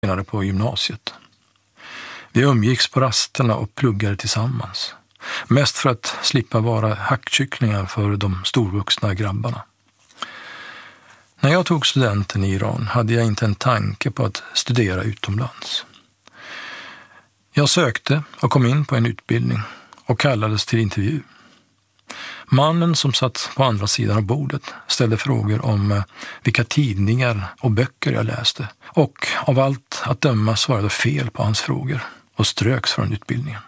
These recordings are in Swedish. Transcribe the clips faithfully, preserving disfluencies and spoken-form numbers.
senare på gymnasiet. Vi umgicks på rasterna och pluggade tillsammans. Mest för att slippa vara hackkycklingar för de storvuxna grabbarna. När jag tog studenten i Iran hade jag inte en tanke på att studera utomlands. Jag sökte och kom in på en utbildning och kallades till intervju. Mannen som satt på andra sidan av bordet ställde frågor om vilka tidningar och böcker jag läste och av allt att döma svarade fel på hans frågor och ströks från utbildningen.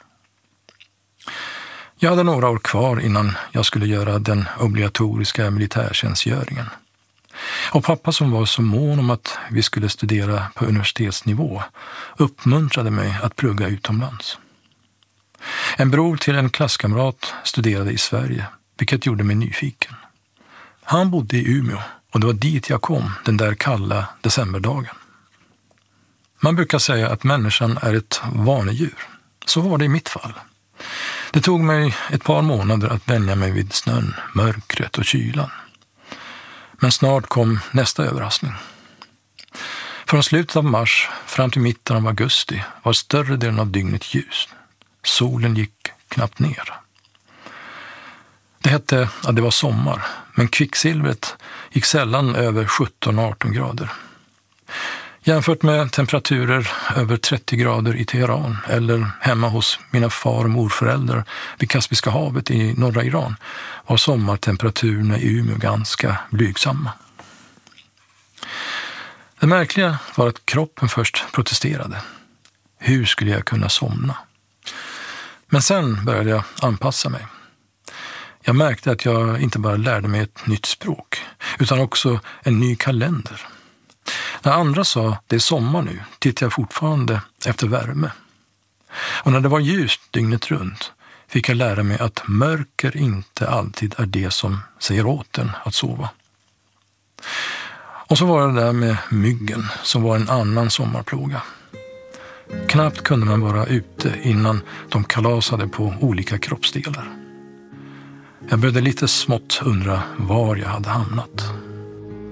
Jag hade några år kvar innan jag skulle göra den obligatoriska militärtjänstgöringen. Och pappa, som var så mån om att vi skulle studera på universitetsnivå, uppmuntrade mig att plugga utomlands. En bror till en klasskamrat studerade i Sverige, vilket gjorde mig nyfiken. Han bodde i Umeå och det var dit jag kom den där kalla decemberdagen. Man brukar säga att människan är ett vanedjur. Så var det i mitt fall. Det tog mig ett par månader att vänja mig vid snön, mörkret och kylan. Men snart kom nästa överraskning. Från slutet av mars fram till mitten av augusti var större delen av dygnet ljust. Solen gick knappt ner. Det hette att det var sommar, men kvicksilvret gick sällan över sjutton arton grader. Jämfört med temperaturer över trettio grader i Teheran eller hemma hos mina far- och morföräldrar vid Kaspiska havet i norra Iran var sommartemperaturerna i Umeå ganska blygsamma. Det märkliga var att kroppen först protesterade. Hur skulle jag kunna somna? Men sen började jag anpassa mig. Jag märkte att jag inte bara lärde mig ett nytt språk, utan också en ny kalender. När andra sa det är sommar nu, tittade jag fortfarande efter värme. Och när det var ljust dygnet runt fick jag lära mig att mörker inte alltid är det som säger åt en att sova. Och så var det där med myggen som var en annan sommarplåga. Knappt kunde man vara ute innan de kalasade på olika kroppsdelar. Jag började lite smått undra var jag hade hamnat.